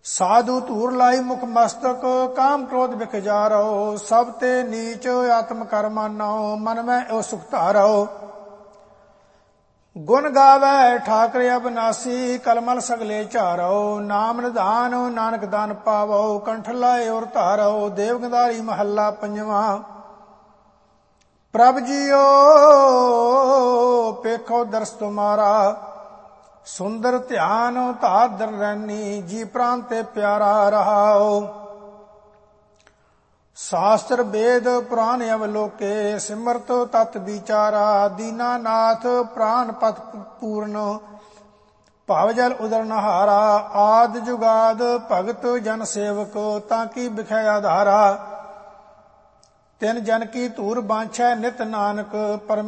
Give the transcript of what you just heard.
ਸਾਧੂ ਧੂਰ ਲਾਈ ਮੁਖ ਮਸਤਕ, ਕਾਮ ਕ੍ਰੋਧ ਬਿਖ ਜਾਰੋ। ਸਭ ਤੇ ਨੀਚ ਆਤਮ ਕਰ ਮਾਨੋ, ਮਨ ਮੈਂ ਉਹ ਸੁਖ ਧਾਰੋ। ਗੁਣ ਗਾਵੈ ਠਾਕਰ ਅਬਨਾਸੀ, ਕਲਮਲ ਸਗਲੇ ਝਾਰੋ। ਨਾਮ ਨਿਧਾਨ ਨਾਨਕ ਦਾਨ ਪਾਵੋ, ਕੰਠ ਲਾਏ ਔਰ ਧਾਰੋ। ਦੇਵ ਗੰਧਾਰੀ ਮਹੱਲਾ ਪੰਜਵਾਂ। ਪ੍ਰਭ ਜੀਓ ਪੇਖੋ ਦਰਸ ਤੁਮਾਰਾ, ਸੁੰਦਰ ਧਿਆਨ ਧਾਰ ਦਰ ਰੈਨੀ। ਜੀ ਪ੍ਰਾਨ ਤੇ ਪਿਆਰਾ ਰਹਾਓ। ਸ਼ਾਸਤਰ ਵੇਦ ਪੁਰਾਨ ਅਵਲੋਕੇ, ਸਿਮਰਤ ਤਤ ਵਿਚਾਰਾ। ਦੀਨਾਨਾਥ ਪ੍ਰਾਨ ਪਤ ਪੂਰਨ, ਭਾਵ ਜਲ ਉਦਰਨਹਾਰਾ। ਆਦ ਜੁਗਾਦ ਭਗਤ ਜਨ ਸੇਵਕ, ਤਾਂ ਕੀ ਬਿਖੈ ਆਧਾਰਾ। ਤਿਨ ਜਨ ਕੀ ਧੂਰ ਬਾਂਛੈ ਨਿਤ ਨਾਨਕ,